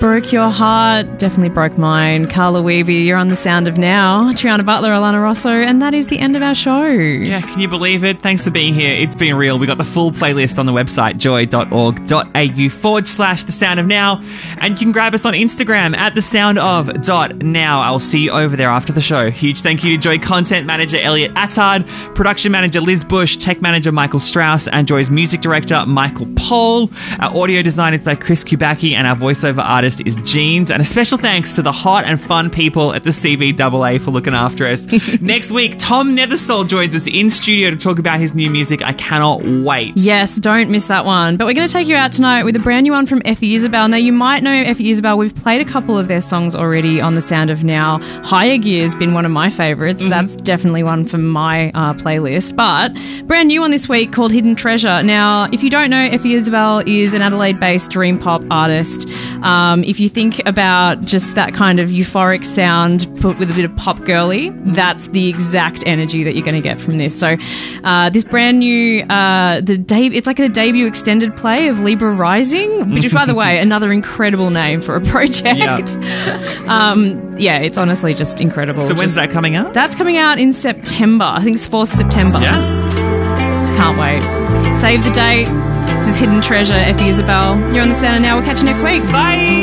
broke your heart, definitely broke mine. Carla Weavy, you're on The Sound of Now. Triana Butler, Alana Rosso, and that is the end of our show. Yeah, can you believe it? Thanks for being here. It's been real. We got the full playlist on the website, joy.org.au/The Sound of Now. And you can grab us on Instagram at thesoundof.now. I'll see you over there after the show. Huge thank you to Joy content manager Elliot Attard, production manager Liz Bush, tech manager Michael Strauss, and Joy's music director Michael Pohl. Our audio design is by Chris Kubacki, and our voiceover artist is Jeans. And a special thanks to the hot and fun people at the CVAA for looking after us. Next week, Tom Nethersole joins us in studio to talk about his new music. I cannot wait. Yes, don't miss that one. But we're going to take you out tonight with a brand new one from Effie Isabel. Now, you might know Effie Isabel. We've played a couple of their songs already on The Sound of Now. Higher Gear's been one of my favourites. Mm-hmm. That's definitely one from my playlist. But brand new one this week called Hidden Treasure. Now, if you don't know, Effie Isabel is an Adelaide-based dream pop artist. If you think about just that kind of euphoric sound put with a bit of pop girly, that's the exact energy that you're going to get from this. So this brand new, it's like a debut extended play of Libra Rising, which is, by the way, another incredible name for a project. Yeah, it's honestly just incredible. So when's that coming out? That's coming out in September. I think it's 4th September. Yeah. Can't wait. Save the date. This is Hidden Treasure, Effie Isabel. You're on The Sound of Now. We'll catch you next week. Bye.